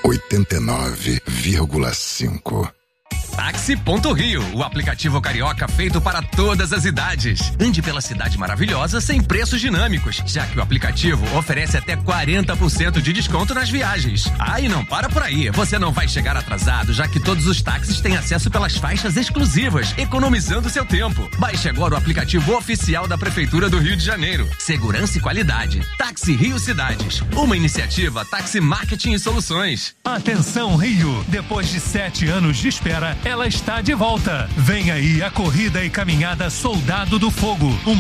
89,5. Táxi.Rio, o aplicativo carioca feito para todas as idades. Ande pela cidade maravilhosa sem preços dinâmicos, já que o aplicativo oferece até 40% de desconto nas viagens. Ah, e não para por aí, você não vai chegar atrasado, já que todos os táxis têm acesso pelas faixas exclusivas, economizando seu tempo. Baixe agora o aplicativo oficial da Prefeitura do Rio de Janeiro. Segurança e qualidade. Táxi Rio Cidades, uma iniciativa Táxi Marketing e Soluções. Atenção, Rio, depois de 7 anos de espera, ela está de volta. Vem aí a corrida e caminhada Soldado do Fogo.